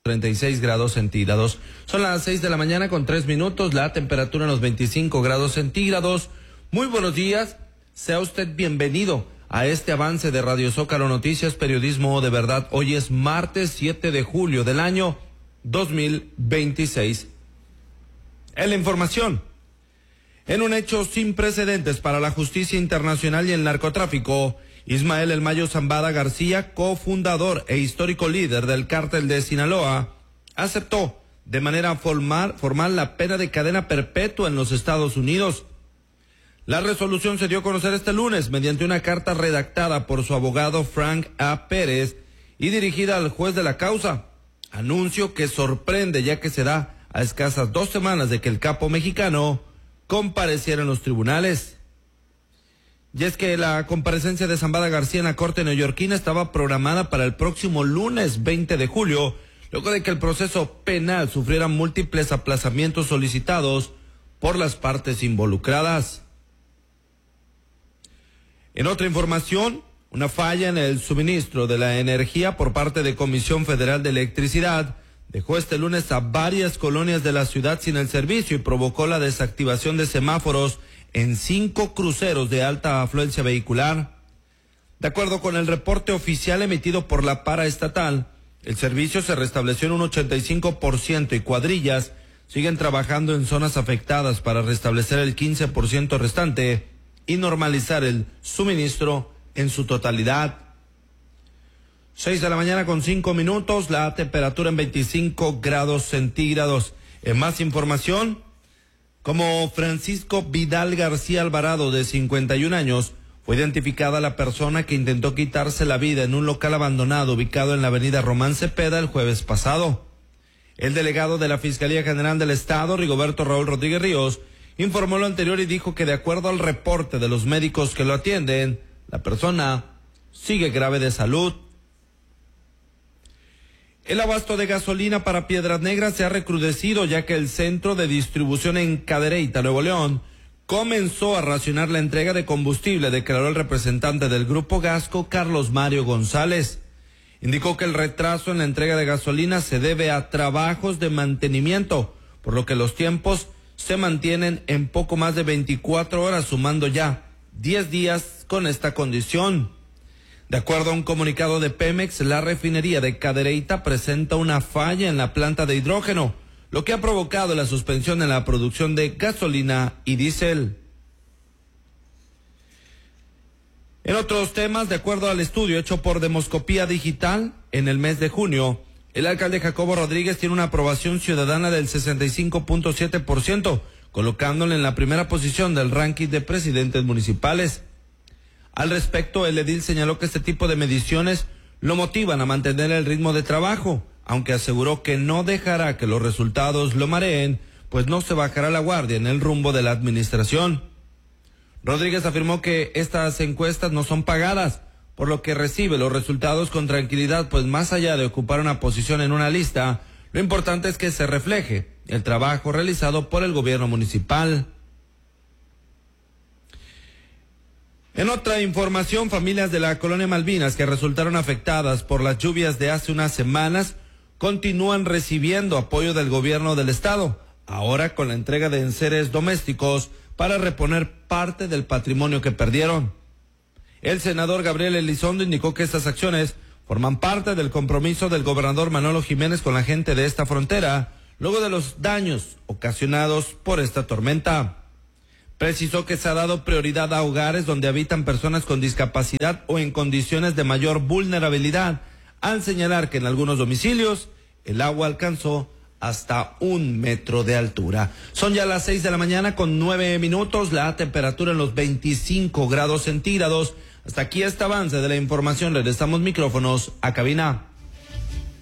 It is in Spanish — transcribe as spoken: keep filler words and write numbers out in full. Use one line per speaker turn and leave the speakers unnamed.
treinta y seis grados centígrados. Son las seis de la mañana con tres minutos, la temperatura en los veinticinco grados centígrados. Muy buenos días, sea usted bienvenido a este avance de Radio Zócalo Noticias, periodismo de verdad. Hoy es martes siete de julio del año dos mil veintiséis. En la información, en un hecho sin precedentes para la justicia internacional y el narcotráfico, Ismael El Mayo Zambada García, cofundador e histórico líder del cártel de Sinaloa, aceptó de manera formal, formal la pena de cadena perpetua en los Estados Unidos. La resolución se dio a conocer este lunes mediante una carta redactada por su abogado Frank A. Pérez y dirigida al juez de la causa. Anuncio que sorprende ya que se da a escasas dos semanas de que el capo mexicano compareciera en los tribunales. Y es que la comparecencia de Zambada García en la corte neoyorquina estaba programada para el próximo lunes veinte de julio, luego de que el proceso penal sufriera múltiples aplazamientos solicitados por las partes involucradas. En otra información, una falla en el suministro de la energía por parte de Comisión Federal de Electricidad dejó este lunes a varias colonias de la ciudad sin el servicio y provocó la desactivación de semáforos en cinco cruceros de alta afluencia vehicular. De acuerdo con el reporte oficial emitido por la paraestatal, el servicio se restableció en un ochenta y cinco por ciento y cuadrillas siguen trabajando en zonas afectadas para restablecer el quince por ciento restante y normalizar el suministro en su totalidad. Seis de la mañana con cinco minutos, la temperatura en veinticinco grados centígrados. En más información, como Francisco Vidal García Alvarado, de cincuenta y un años, fue identificada la persona que intentó quitarse la vida en un local abandonado ubicado en la avenida Román Cepeda el jueves pasado. El delegado de la Fiscalía General del Estado, Rigoberto Raúl Rodríguez Ríos, informó lo anterior y dijo que de acuerdo al reporte de los médicos que lo atienden, la persona sigue grave de salud. El abasto de gasolina para Piedras Negras se ha recrudecido ya que el centro de distribución en Cadereyta, Nuevo León, comenzó a racionar la entrega de combustible, declaró el representante del Grupo Gasco, Carlos Mario González. Indicó que el retraso en la entrega de gasolina se debe a trabajos de mantenimiento, por lo que los tiempos se mantienen en poco más de veinticuatro horas, sumando ya diez días con esta condición. De acuerdo a un comunicado de Pemex, la refinería de Cadereyta presenta una falla en la planta de hidrógeno, lo que ha provocado la suspensión en la producción de gasolina y diésel. En otros temas, de acuerdo al estudio hecho por Demoscopía Digital, en el mes de junio, el alcalde Jacobo Rodríguez tiene una aprobación ciudadana del sesenta y cinco punto siete por ciento, colocándole en la primera posición del ranking de presidentes municipales. Al respecto, el edil señaló que este tipo de mediciones lo motivan a mantener el ritmo de trabajo, aunque aseguró que no dejará que los resultados lo mareen, pues no se bajará la guardia en el rumbo de la administración. Rodríguez afirmó que estas encuestas no son pagadas, por lo que recibe los resultados con tranquilidad, pues más allá de ocupar una posición en una lista, lo importante es que se refleje el trabajo realizado por el gobierno municipal. En otra información, familias de la colonia Malvinas que resultaron afectadas por las lluvias de hace unas semanas continúan recibiendo apoyo del gobierno del estado, ahora con la entrega de enseres domésticos para reponer parte del patrimonio que perdieron. El senador Gabriel Elizondo indicó que estas acciones forman parte del compromiso del gobernador Manolo Jiménez con la gente de esta frontera, luego de los daños ocasionados por esta tormenta. Precisó que se ha dado prioridad a hogares donde habitan personas con discapacidad o en condiciones de mayor vulnerabilidad, al señalar que en algunos domicilios el agua alcanzó hasta un metro de altura. Son ya las seis de la mañana con nueve minutos, la temperatura en los veinticinco grados centígrados. Hasta aquí este avance de la información. Regresamos micrófonos a cabina.